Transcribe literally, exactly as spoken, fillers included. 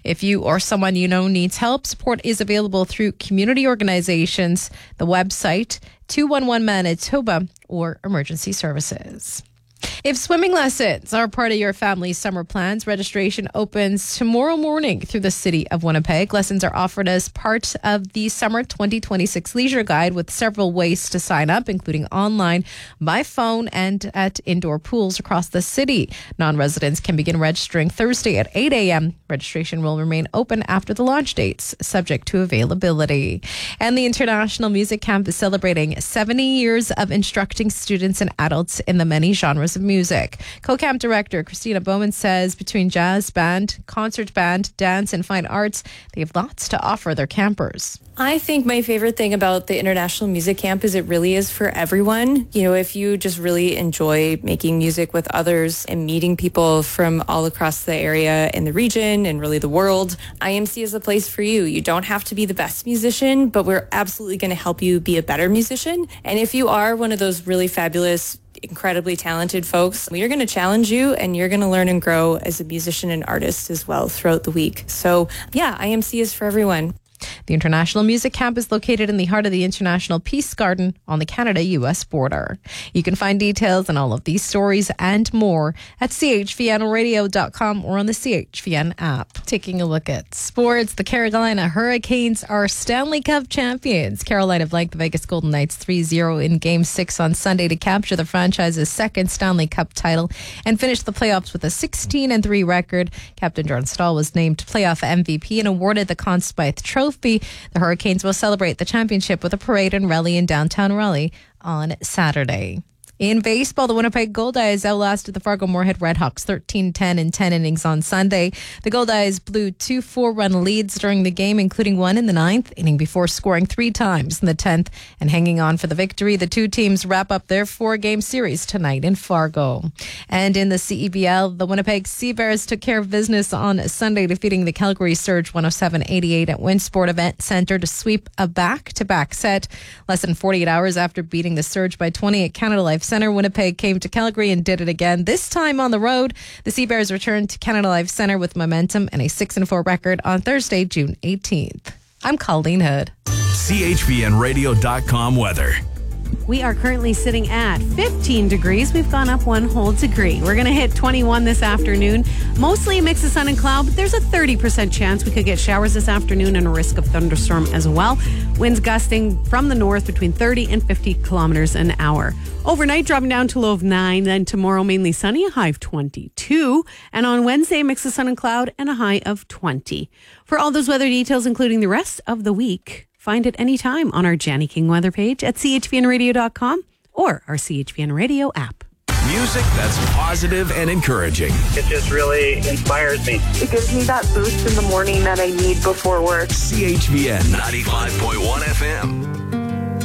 If you or someone you know needs help, support is available through community organizations, the website, two one one Manitoba, or emergency services. If swimming lessons are part of your family's summer plans, registration opens tomorrow morning through the City of Winnipeg. Lessons are offered as part of the Summer twenty twenty-six Leisure Guide with several ways to sign up, including online, by phone, and at indoor pools across the city. Non-residents can begin registering Thursday at eight a.m. Registration will remain open after the launch dates, subject to availability. And the International Music Camp is celebrating seventy years of instructing students and adults in the many genres of music. Co-camp director Christina Bowman says between jazz band, concert band, dance, and fine arts, they have lots to offer their campers. I think my favorite thing about the International Music Camp is it really is for everyone. You know, if you just really enjoy making music with others and meeting people from all across the area and the region and really the world, I M C is a place for you. You don't have to be the best musician, but we're absolutely going to help you be a better musician. And if you are one of those really fabulous, incredibly talented folks, we are going to challenge you and you're going to learn and grow as a musician and artist as well throughout the week. So yeah, I M C is for everyone. The International Music Camp is located in the heart of the International Peace Garden on the Canada-U S border. You can find details on all of these stories and more at c h v n radio dot com or on the C H V N app. Taking a look at sports, the Carolina Hurricanes are Stanley Cup champions. Carolina blanked the Vegas Golden Knights three zero in Game six on Sunday to capture the franchise's second Stanley Cup title and finish the playoffs with a sixteen and three record. Captain Jordan Staal was named playoff M V P and awarded the Conn Smythe Trophy. The Hurricanes will celebrate the championship with a parade and rally in downtown Raleigh on Saturday. In baseball, the Winnipeg Goldeyes outlasted the Fargo-Moorhead Redhawks thirteen ten in ten innings on Sunday. The Goldeyes blew two four-run leads during the game, including one in the ninth inning before scoring three times in the tenth and hanging on for the victory. The two teams wrap up their four-game series tonight in Fargo. And in the C E B L, the Winnipeg Seabears took care of business on Sunday, defeating the Calgary Surge one oh seven eighty-eight at Winsport Event Center to sweep a back-to-back set. Less than forty-eight hours after beating the Surge by twenty at Canada Life Center, Winnipeg came to Calgary and did it again, this time on the road. The Seabears returned to Canada Life Center with momentum and a six and four record on Thursday, June eighteenth. I'm Colleen Hood. C H V N radio dot com weather. We are currently sitting at fifteen degrees. We've gone up one whole degree. We're going to hit twenty-one this afternoon. Mostly a mix of sun and cloud, but there's a thirty percent chance we could get showers this afternoon and a risk of thunderstorm as well. Winds gusting from the north between thirty and fifty kilometers an hour. Overnight, dropping down to a low of nine. Then tomorrow, mainly sunny, a high of twenty-two. And on Wednesday, a mix of sun and cloud and a high of twenty. For all those weather details, including the rest of the week, find it anytime on our Janny King weather page at c h v n radio dot com or our C H V N Radio app. Music that's positive and encouraging. It just really inspires me. It gives me that boost in the morning that I need before work. C H V N ninety-five point one F M.